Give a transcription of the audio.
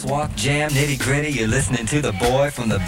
walk, jam, nitty gritty. You're listening to the boy from the